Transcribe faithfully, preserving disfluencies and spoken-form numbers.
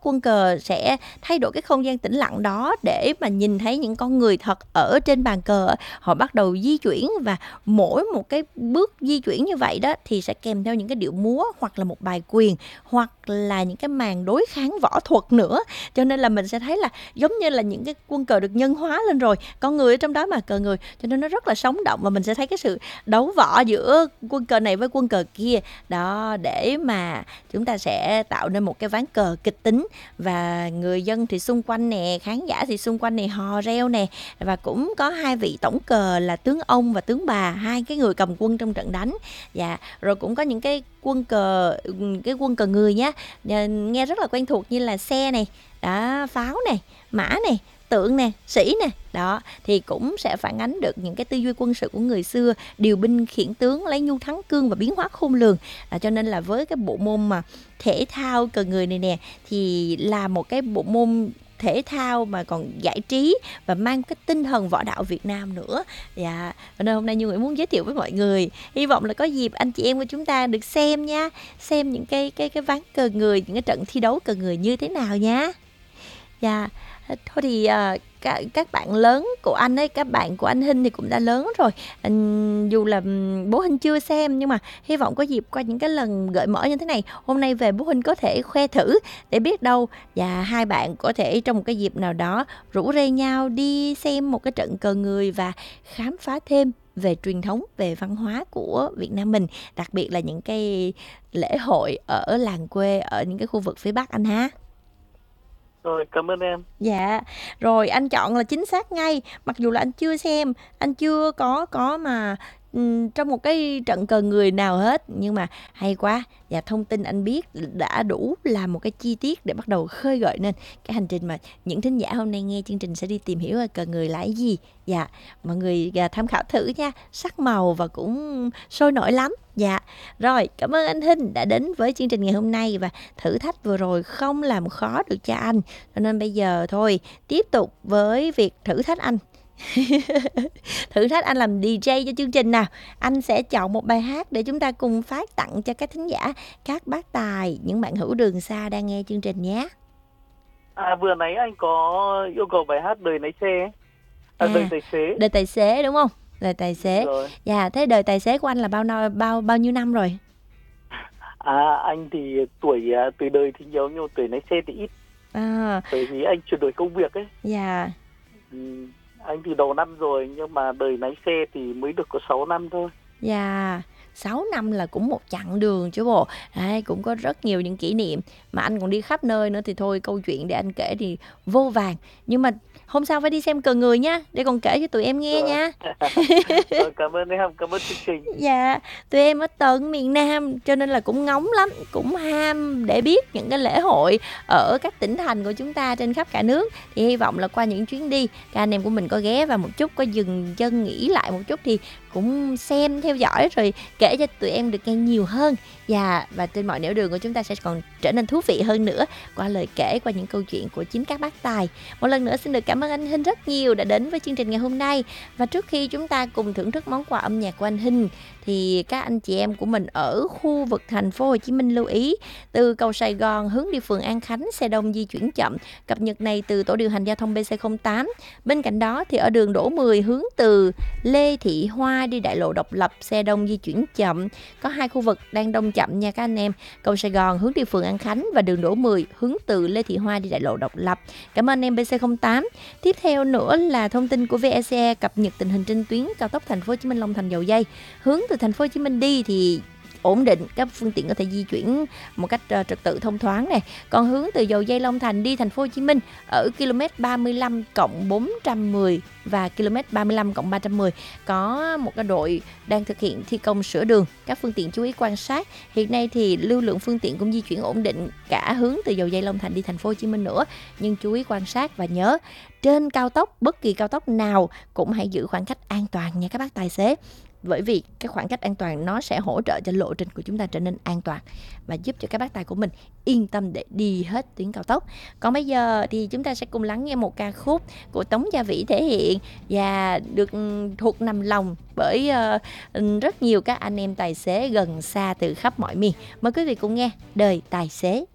quân cờ sẽ thay đổi cái không gian tĩnh lặng đó để mà nhìn thấy những con người thật ở trên bàn cờ. Họ bắt đầu di chuyển và mỗi một cái bước di chuyển như vậy đó thì sẽ kèm theo những cái điệu múa hoặc là một bài quyền hoặc là những cái màn đối kháng võ thuật nữa. Cho nên là mình sẽ thấy là giống như là những cái quân cờ được nhân hóa lên rồi, con người ở trong đó mà cờ người, cho nên nó rất là sống động và mình sẽ thấy cái sự đấu võ giữa quân cờ này với quân cờ kia đó, để mà chúng ta sẽ tạo nên một cái ván cờ kịch tính và người dân thì xung quanh nè, khán giả thì xung quanh này hò reo nè, và cũng có hai vị tổng cờ là tướng ông và tướng bà, hai cái người cầm quân trong trận đánh. Dạ, rồi cũng có những cái quân cờ, cái quân cờ người nhá, nghe rất là quen thuộc như là xe này, đó, pháo này, mã này, tượng nè, sĩ nè, đó thì cũng sẽ phản ánh được những cái tư duy quân sự của người xưa, điều binh khiển tướng, lấy nhu thắng cương và biến hóa khôn lường. À, cho nên là với cái bộ môn mà thể thao cờ người này nè thì là một cái bộ môn thể thao mà còn giải trí và mang cái tinh thần võ đạo Việt Nam nữa. Dạ, nên hôm nay Như Nguyễn muốn giới thiệu với mọi người. Hy vọng là có dịp anh chị em của chúng ta được xem nha, xem những cái cái cái ván cờ người, những cái trận thi đấu cờ người như thế nào nha. Dạ, thôi thì uh, các, các bạn lớn của anh ấy, các bạn của anh Hinh thì cũng đã lớn rồi. Anh, dù là bố Hinh chưa xem nhưng mà hy vọng có dịp qua những cái lần gợi mở như thế này, hôm nay về bố Hinh có thể khoe thử để biết đâu và hai bạn có thể trong một cái dịp nào đó rủ rê nhau đi xem một cái trận cờ người và khám phá thêm về truyền thống, về văn hóa của Việt Nam mình, đặc biệt là những cái lễ hội ở làng quê, ở những cái khu vực phía Bắc anh ha. Rồi, cảm ơn em. Dạ, rồi anh chọn là chính xác ngay, mặc dù là anh chưa xem, anh chưa có có mà ừm, trong một cái trận cờ người nào hết, nhưng mà hay quá. Và thông tin anh biết đã đủ là một cái chi tiết để bắt đầu khơi gợi nên cái hành trình mà những thính giả hôm nay nghe chương trình sẽ đi tìm hiểu là cờ người là cái gì. Dạ, mọi người à, tham khảo thử nha, sắc màu và cũng sôi nổi lắm. Dạ, rồi cảm ơn anh Hinh đã đến với chương trình ngày hôm nay, và thử thách vừa rồi không làm khó được cho anh, cho nên bây giờ thôi tiếp tục với việc thử thách anh. Thử thách anh làm đi jay cho chương trình nào. Anh sẽ chọn một bài hát để chúng ta cùng phát tặng cho các thính giả, các bác tài, những bạn hữu đường xa đang nghe chương trình nhé. À, vừa nãy anh có yêu cầu bài hát Đời Lái Xe, à, À, Đời Tài Xế. Đời tài xế đúng không? Đời tài xế. Rồi. Dạ, thế đời tài xế của anh là bao no, bao bao nhiêu năm rồi? À, anh thì tuổi à, tuổi đời thì nhiều nhưng tuổi lái xe thì ít. À, Bởi vì anh chuyển đổi công việc ấy. dạ. Ừ, anh thì đầu năm rồi nhưng mà đời lái xe thì mới được có sáu năm thôi. Dạ, sáu năm là cũng một chặng đường chứ bộ. Đấy, cũng có rất nhiều những kỷ niệm. Mà anh còn đi khắp nơi nữa thì thôi, câu chuyện để anh kể thì vô vàn. Nhưng mà hôm sau phải đi xem cờ người nha, để còn kể cho tụi em nghe Rồi. nha. Rồi, cảm ơn em, cảm ơn chương trình. Dạ, tụi em ở tận miền Nam cho nên là cũng ngóng lắm, cũng ham để biết những cái lễ hội ở các tỉnh thành của chúng ta trên khắp cả nước. Thì hy vọng là qua những chuyến đi, các anh em của mình có ghé vào một chút, có dừng chân nghỉ lại một chút thì cũng xem, theo dõi rồi kể cho tụi em được nghe nhiều hơn. Dạ, và trên mọi nẻo đường của chúng ta sẽ còn trở nên thú vị hơn nữa qua lời kể, qua những câu chuyện của chính các bác tài. Một lần nữa xin được cảm ơn anh Hinh rất nhiều đã đến với chương trình ngày hôm nay. Và trước khi chúng ta cùng thưởng thức món quà âm nhạc của anh Hinh thì các anh chị em của mình ở khu vực thành phố Hồ Chí Minh lưu ý, từ cầu Sài Gòn hướng đi phường An Khánh xe đông di chuyển chậm. Cập nhật này từ tổ điều hành giao thông bê xê không tám. Bên cạnh đó thì ở đường Đỗ mười hướng từ Lê Thị Hoa đi đại lộ Độc Lập xe đông di chuyển chậm. Có hai khu vực đang đông chậm nha các anh em. Cầu Sài Gòn hướng đi phường An Khánh và đường Đỗ mười hướng từ Lê Thị Hoa đi đại lộ Độc Lập. Cảm ơn em bê xê không tám. Tiếp theo nữa là thông tin của vê e xê e cập nhật tình hình trên tuyến cao tốc thành phố Hồ Chí Minh Long Thành Dầu Giây. Hướng từ thành phố Hồ Chí Minh đi thì ổn định, các phương tiện có thể di chuyển một cách uh, trật tự thông thoáng này. Còn hướng từ Dầu Giây Long Thành đi thành phố Hồ Chí Minh ở km ba mươi lăm cộng bốn trăm mười và km ba mươi lăm cộng ba trăm mười có một cái đội đang thực hiện thi công sửa đường. Các phương tiện chú ý quan sát. Hiện nay thì lưu lượng phương tiện cũng di chuyển ổn định cả hướng từ Dầu Giây Long Thành đi thành phố Hồ Chí Minh nữa. Nhưng chú ý quan sát và nhớ, trên cao tốc, bất kỳ cao tốc nào cũng hãy giữ khoảng cách an toàn nha các bác tài xế. Bởi vì cái khoảng cách an toàn nó sẽ hỗ trợ cho lộ trình của chúng ta trở nên an toàn và giúp cho các bác tài của mình yên tâm để đi hết tuyến cao tốc. Còn bây giờ thì chúng ta sẽ cùng lắng nghe một ca khúc của Tống Gia Vĩ thể hiện và được thuộc nằm lòng bởi uh, rất nhiều các anh em tài xế gần xa từ khắp mọi miền. Mời quý vị cùng nghe Đời Tài Xế.